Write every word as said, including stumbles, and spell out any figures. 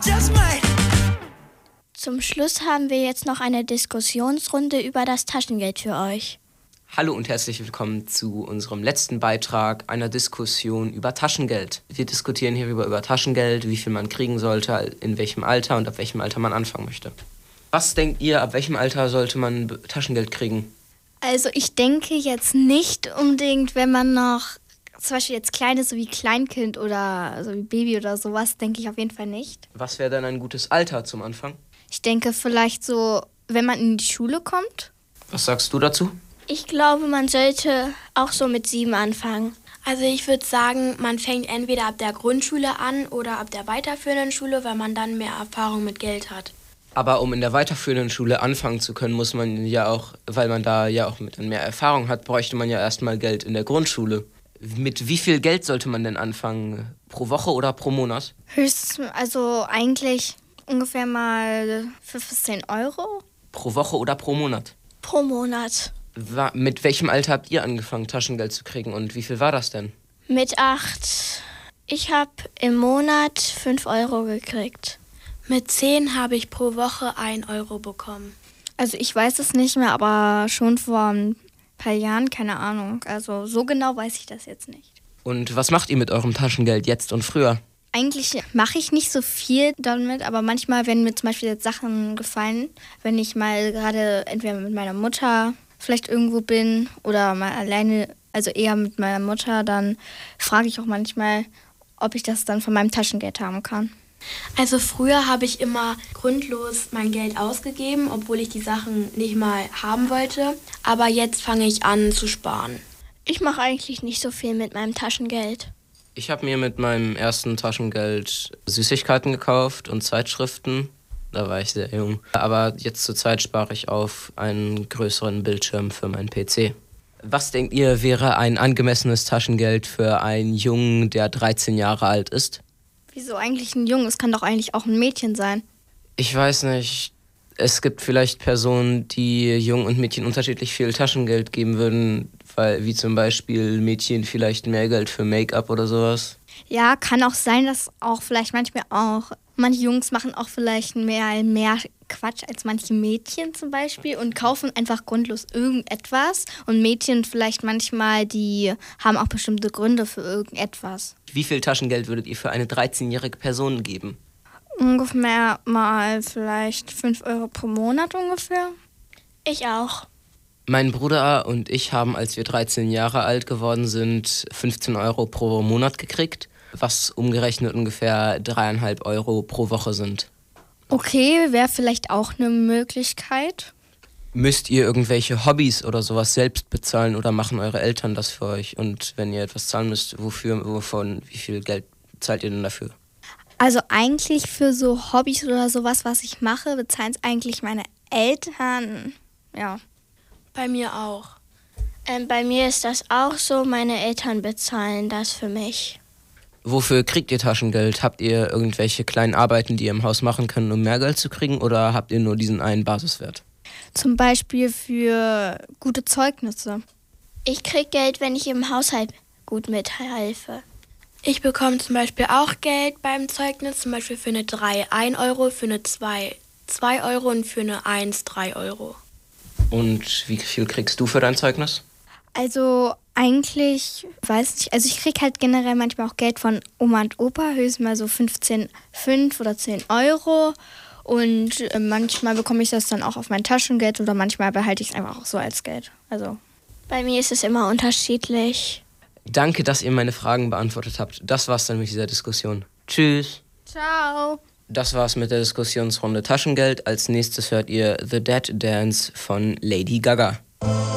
just might. Zum Schluss haben wir jetzt noch eine Diskussionsrunde über das Taschengeld für euch. Hallo und herzlich willkommen zu unserem letzten Beitrag einer Diskussion über Taschengeld. Wir diskutieren hierüber über Taschengeld, wie viel man kriegen sollte, in welchem Alter und ab welchem Alter man anfangen möchte. Was denkt ihr, ab welchem Alter sollte man Taschengeld kriegen? Also ich denke jetzt nicht unbedingt, wenn man noch zum Beispiel jetzt klein ist, so wie Kleinkind oder so wie Baby oder sowas, denke ich auf jeden Fall nicht. Was wäre dann ein gutes Alter zum Anfang? Ich denke vielleicht so, wenn man in die Schule kommt. Was sagst du dazu? Ich glaube, man sollte auch so mit sieben anfangen. Also ich würde sagen, man fängt entweder ab der Grundschule an oder ab der weiterführenden Schule, weil man dann mehr Erfahrung mit Geld hat. Aber um in der weiterführenden Schule anfangen zu können, muss man ja auch, weil man da ja auch mit mehr Erfahrung hat, bräuchte man ja erstmal Geld in der Grundschule. Mit wie viel Geld sollte man denn anfangen? Pro Woche oder pro Monat? Höchstens, also eigentlich ungefähr mal fünf bis zehn Euro. Pro Woche oder pro Monat? Pro Monat. War, mit welchem Alter habt ihr angefangen, Taschengeld zu kriegen und wie viel war das denn? Mit acht. Ich habe im Monat fünf Euro gekriegt. Mit zehn habe ich pro Woche ein Euro bekommen. Also ich weiß es nicht mehr, aber schon vor ein paar Jahren, keine Ahnung. Also so genau weiß ich das jetzt nicht. Und was macht ihr mit eurem Taschengeld jetzt und früher? Eigentlich mache ich nicht so viel damit, aber manchmal, wenn mir zum Beispiel jetzt Sachen gefallen, wenn ich mal gerade entweder mit meiner Mutter vielleicht irgendwo bin oder mal alleine, also eher mit meiner Mutter, dann frage ich auch manchmal, ob ich das dann von meinem Taschengeld haben kann. Also früher habe ich immer grundlos mein Geld ausgegeben, obwohl ich die Sachen nicht mal haben wollte. Aber jetzt fange ich an zu sparen. Ich mache eigentlich nicht so viel mit meinem Taschengeld. Ich habe mir mit meinem ersten Taschengeld Süßigkeiten gekauft und Zeitschriften. Da war ich sehr jung. Aber jetzt zur Zeit spare ich auf einen größeren Bildschirm für meinen P C. Was denkt ihr, wäre ein angemessenes Taschengeld für einen Jungen, der dreizehn Jahre alt ist? Wieso eigentlich ein Junge? Es kann doch eigentlich auch ein Mädchen sein. Ich weiß nicht. Es gibt vielleicht Personen, die Jungen und Mädchen unterschiedlich viel Taschengeld geben würden, weil wie zum Beispiel Mädchen vielleicht mehr Geld für Make-up oder sowas. Ja, kann auch sein, dass auch vielleicht manchmal auch, manche Jungs machen auch vielleicht mehr, mehr Quatsch als manche Mädchen zum Beispiel und kaufen einfach grundlos irgendetwas. Und Mädchen vielleicht manchmal, die haben auch bestimmte Gründe für irgendetwas. Wie viel Taschengeld würdet ihr für eine dreizehnjährige Person geben? Ungefähr mal vielleicht fünf Euro pro Monat ungefähr. Ich auch. Mein Bruder und ich haben, als wir dreizehn Jahre alt geworden sind, fünfzehn Euro pro Monat gekriegt, was umgerechnet ungefähr dreieinhalb Euro pro Woche sind. Okay, wäre vielleicht auch eine Möglichkeit. Müsst ihr irgendwelche Hobbys oder sowas selbst bezahlen oder machen eure Eltern das für euch? Und wenn ihr etwas zahlen müsst, wofür, wovon, wie viel Geld zahlt ihr denn dafür? Also eigentlich für so Hobbys oder sowas, was ich mache, bezahlen es eigentlich meine Eltern. Ja. Bei mir auch. Ähm, bei mir ist das auch so, meine Eltern bezahlen das für mich. Wofür kriegt ihr Taschengeld? Habt ihr irgendwelche kleinen Arbeiten, die ihr im Haus machen könnt, um mehr Geld zu kriegen, oder habt ihr nur diesen einen Basiswert? Zum Beispiel für gute Zeugnisse. Ich krieg Geld, wenn ich im Haushalt gut mithelfe. Ich bekomme zum Beispiel auch Geld beim Zeugnis, zum Beispiel für eine drei ein Euro, für eine zwei zwei Euro und für eine eins drei Euro. Und wie viel kriegst du für dein Zeugnis? Also eigentlich, weiß nicht, also ich krieg halt generell manchmal auch Geld von Oma und Opa, höchstens mal so fünfzehn, fünf oder zehn Euro. Und äh, manchmal bekomme ich das dann auch auf mein Taschengeld oder manchmal behalte ich es einfach auch so als Geld. Also bei mir ist es immer unterschiedlich. Danke, dass ihr meine Fragen beantwortet habt. Das war's dann mit dieser Diskussion. Tschüss. Ciao. Das war's mit der Diskussionsrunde Taschengeld. Als nächstes hört ihr The Dead Dance von Lady Gaga.